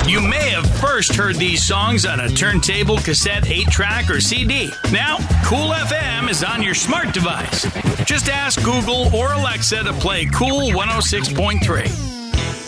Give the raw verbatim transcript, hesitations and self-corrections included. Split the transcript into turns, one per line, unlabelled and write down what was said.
You may have first heard these songs on a turntable, cassette, eight track, or C D. Now, Cool F M is on your smart device. Just ask Google or Alexa to play Cool one oh six point three.